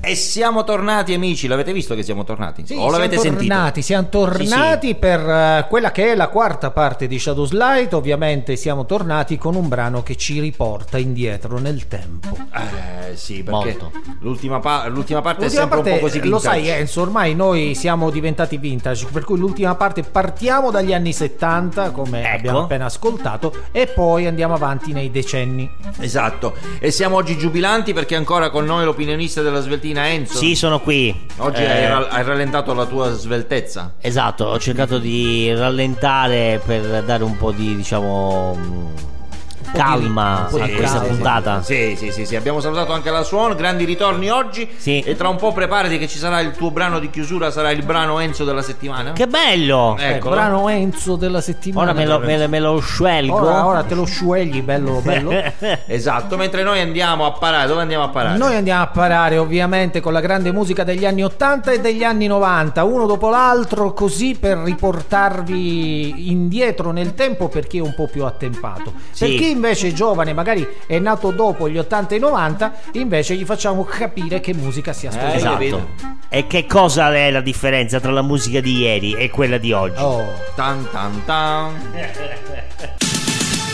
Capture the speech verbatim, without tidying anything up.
E siamo tornati, amici, l'avete visto che siamo tornati? Sì, o l'avete siamo sentito? Tornati, siamo tornati sì, sì. per uh, quella che è la quarta parte di Shadows Light. Ovviamente siamo tornati con un brano che ci riporta indietro nel tempo. Eh sì, perché l'ultima, pa- l'ultima parte l'ultima è sempre parte, un po' così vintage. Lo sai Enzo, ormai noi siamo diventati vintage, per cui l'ultima parte partiamo dagli anni settanta, come ecco. abbiamo appena ascoltato, e poi andiamo avanti nei decenni. Esatto, e siamo oggi giubilanti perché ancora con noi l'opinionista della Sveltina Enzo. Sì, sono qui. Oggi eh... hai, hai rallentato la tua sveltezza. Esatto, ho cercato di rallentare per dare un po' di, diciamo, calma sì, a questa sì, puntata. Sì, sì, sì, sì, abbiamo salutato anche la Suon, grandi ritorni oggi. Sì. E tra un po' preparati che ci sarà il tuo brano di chiusura, sarà il brano Enzo della settimana. Che bello! Ecco, il brano Enzo della settimana. Ora me lo, me, me lo sciuelgo. Ora, ora te lo sciuegli, bello bello. Esatto, mentre noi andiamo a parare, dove andiamo a parare? Noi andiamo a parare ovviamente con la grande musica degli anni ottanta e degli anni novanta, uno dopo l'altro, così per riportarvi indietro nel tempo per chi è un po' più attempato. Sì. Per chi invece è giovane, magari è nato dopo gli ottanta e i novanta, invece gli facciamo capire che musica si ascolta. Eh, esatto. E che cosa è la differenza tra la musica di ieri e quella di oggi? Oh. Tan tan tan.